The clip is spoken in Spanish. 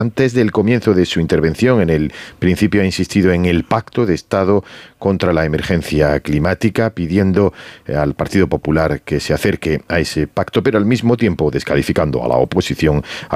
Antes del comienzo de su intervención, en el principio ha insistido en el pacto de Estado contra la emergencia climática, pidiendo al Partido Popular que se acerque a ese pacto, pero al mismo tiempo descalificando a la oposición,